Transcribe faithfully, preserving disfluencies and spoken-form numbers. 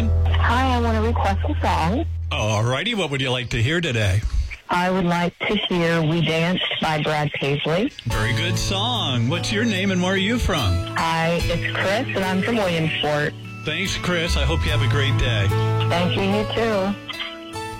line? Hi, I want to request a song. All righty. What would you like to hear today? I would like to hear We Danced by Brad Paisley. Very good song. What's your name and where are you from? Hi, it's Chris, and I'm from Williamsport. Thanks, Chris. I hope you have a great day. Thank you, you too.